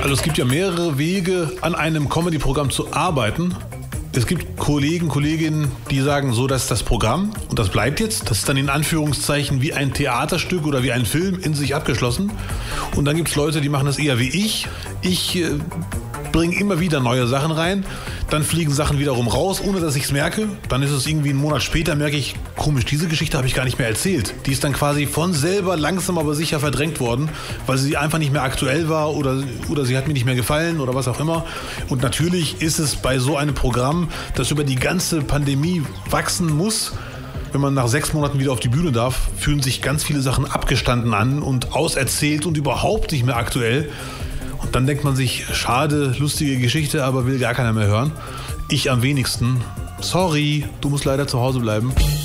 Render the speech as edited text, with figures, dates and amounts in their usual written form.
Also es gibt ja mehrere Wege, an einem Comedy-Programm zu arbeiten. Es gibt Kollegen, Kolleginnen, die sagen, so, das ist das Programm und das bleibt jetzt. Das ist dann in Anführungszeichen wie ein Theaterstück oder wie ein Film in sich abgeschlossen. Und dann gibt es Leute, die machen das eher wie ich. Ich bringe immer wieder neue Sachen rein. Dann fliegen Sachen wiederum raus, ohne dass ich es merke. Dann ist es irgendwie einen Monat später, merke ich, komisch, diese Geschichte habe ich gar nicht mehr erzählt. Die ist dann quasi von selber langsam aber sicher verdrängt worden, weil sie einfach nicht mehr aktuell war oder sie hat mir nicht mehr gefallen oder was auch immer. Und natürlich ist es bei so einem Programm, das über die ganze Pandemie wachsen muss, wenn man nach 6 Monaten wieder auf die Bühne darf, fühlen sich ganz viele Sachen abgestanden an und auserzählt und überhaupt nicht mehr aktuell. Und dann denkt man sich, schade, lustige Geschichte, aber will gar keiner mehr hören. Ich am wenigsten. Sorry, du musst leider zu Hause bleiben.